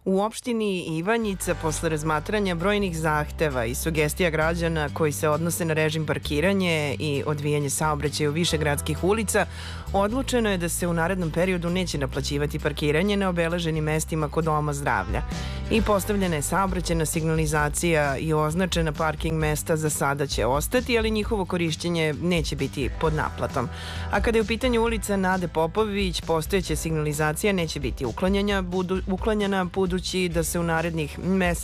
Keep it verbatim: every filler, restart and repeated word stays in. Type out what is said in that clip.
U opštini Ivanjica, posle razmatranja brojnih zahteva i sugestija građana koji se odnose na režim parkiranje i odvijanje saobraćaja u više gradskih ulica, odlučeno je da se u narednom periodu neće naplaćivati parkiranje na obeleženim mestima kod Doma zdravlja. I postavljena je saobraćajna signalizacija i označena parking mesta za sada će ostati, ali njihovo korišćenje neće biti pod naplatom. A kada je u pitanju ulica Nade Popović, postojeća signalizacija neće biti uklanjena, budu, uklanjena budući da se u narednih mesec